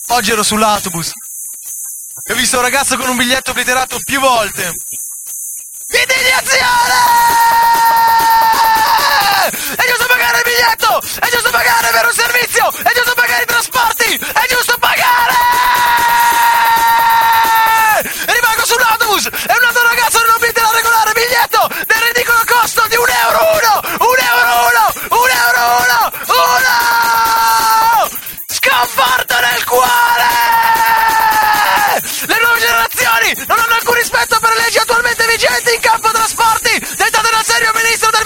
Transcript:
Oggi ero sull'autobus e ho visto un ragazzo con un biglietto obliterato più volte. Indignazione! È giusto pagare il biglietto! È giusto pagare per un servizio! È giusto pagare i trasporti! È giusto pagare! E rimango sull'autobus!